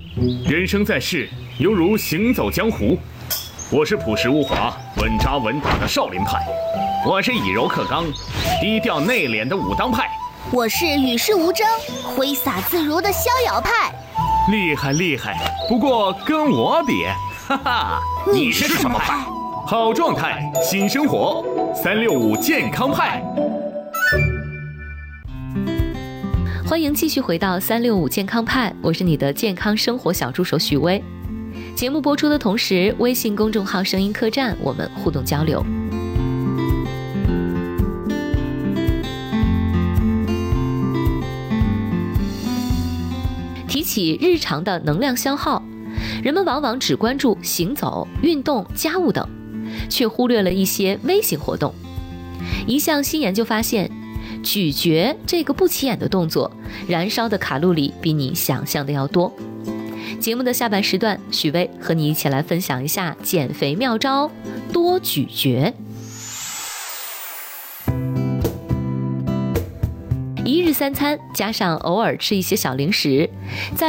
人生在世，犹如行走江湖。我是朴实无华、稳扎稳打的少林派，我是以柔克刚、低调内敛的武当派， 我是与世无争、挥洒自如的逍遥派。 厉害厉害，不过跟我比，哈哈， 你是什么派？ 好状态，新生活，365健康派。 欢迎继续回到365健康派，我是你的健康生活小助手许薇。节目播出的同时，微信公众号声音客栈我们互动交流。提起日常的能量消耗，人们往往只关注行走、运动、家务等，却忽略了一些微型活动。一项新研究发现，咀嚼这个不起眼的动作，燃烧的卡路里比你想象的要多。节目的下半时段，许薇和你一起来分享一下减肥妙招：多咀嚼。一日3餐加上偶尔吃一些小零食，在